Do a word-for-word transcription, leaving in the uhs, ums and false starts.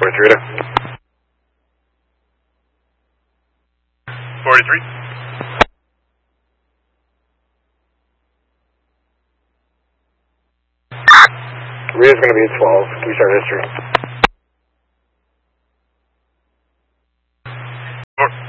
forty-three to. forty-three. Rear is going to be at twelve. Can we start history?